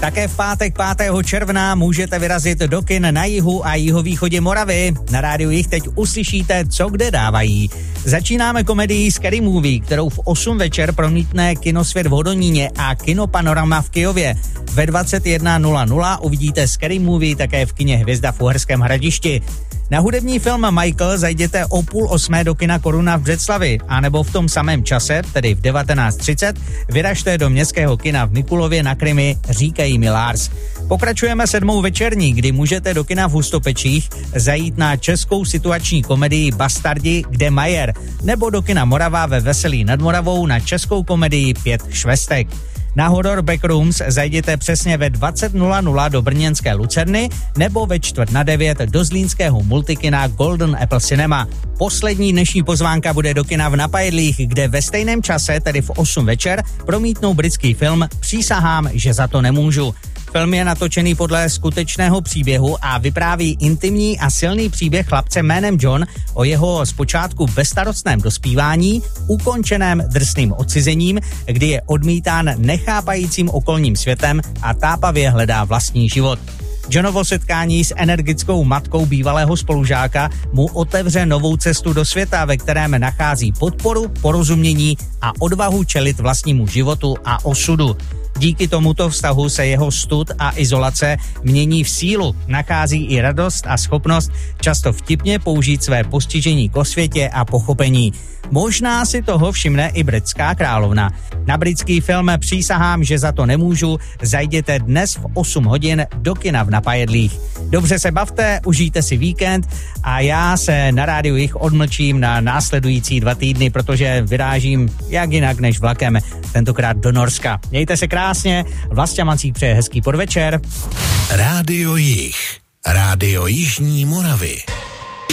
Také v pátek 5. června můžete vyrazit do kin na jihu a jihovýchodě Moravy. Na rádiu Jih teď uslyšíte, co kde dávají. Začínáme komedii Scary Movie, kterou v 8 večer promítne Kinosvět v Hodoníně a Kino Panorama v Kyjově. Ve 21:00 uvidíte Scary Movie také v kině Hvězda v Uherském Hradišti. Na hudební film Michael zajděte o 7:30 do kina Koruna v Břeclavi, anebo v tom samém čase, tedy v 19:30, vyražte do městského kina v Mikulově na Krymi, Říkají mi Lars. Pokračujeme 7. večerní, kdy můžete do kina v Hustopečích zajít na českou situační komedii Bastardi, kde Majer, nebo do kina Morava ve Veselí nad Moravou na českou komedii 5 švestek. Na horor Backrooms zajděte přesně ve 20:00 do brněnské Lucerny nebo ve 8:45 do zlínského multikina Golden Apple Cinema. Poslední dnešní pozvánka bude do kina v Napajedlích, kde ve stejném čase, tedy v 8 večer, promítnou britský film Přísahám, že za to nemůžu. Film je natočený podle skutečného příběhu a vypráví intimní a silný příběh chlapce jménem John o jeho zpočátku bezstarostném dospívání, ukončeném drsným odcizením, kdy je odmítán nechápajícím okolním světem a tápavě hledá vlastní život. Johnovo setkání s energickou matkou bývalého spolužáka mu otevře novou cestu do světa, ve kterém nachází podporu, porozumění a odvahu čelit vlastnímu životu a osudu. Díky tomuto vztahu se jeho stud a izolace mění v sílu, nachází i radost a schopnost často vtipně použít své postižení k osvětě a pochopení. Možná si toho všimne i britská královna. Na britský film Přísahám, že za to nemůžu, zajděte dnes v 8 hodin do kina v Napajedlích. Dobře se bavte, užijte si víkend a já se na rádiu Jih odmlčím na následující 2 týdny, protože vyrážím jak jinak než vlakem, tentokrát do Norska. Mějte se krásně, Vlastě Mancík přeje hezký podvečer. Rádio Jih, rádio Jižní Moravy.